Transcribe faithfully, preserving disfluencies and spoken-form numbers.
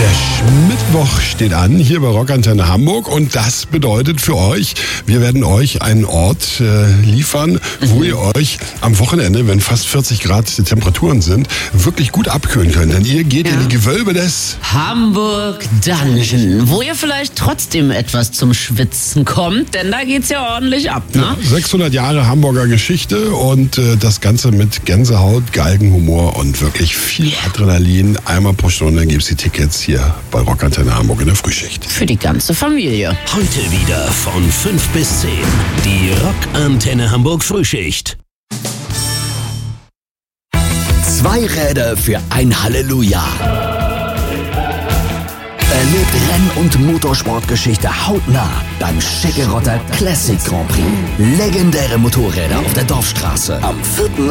Mittwoch steht an, hier bei Rockantenne Hamburg, und das bedeutet für euch, wir werden euch einen Ort äh, liefern, wo mhm. ihr euch am Wochenende, wenn fast vierzig Grad die Temperaturen sind, wirklich gut abkühlen könnt. Denn ihr geht ja. in die Gewölbe des Hamburg Dungeon, wo ihr vielleicht trotzdem etwas zum Schwitzen kommt, denn da geht's ja ordentlich ab, ne? Ja, sechshundert Jahre Hamburger Geschichte und äh, das Ganze mit Gänsehaut, Galgenhumor und wirklich viel Adrenalin. Einmal pro Stunde gibt's die Tickets hier bei Rockantenne Hamburg in der Frühschicht. Für die ganze Familie. Heute wieder von fünf bis zehn. Die Rockantenne Hamburg Frühschicht. Zwei Räder für ein Halleluja. Erlebt Renn- und Motorsportgeschichte hautnah beim Schickerotter Classic Grand Prix. Legendäre Motorräder auf der Dorfstraße am vierten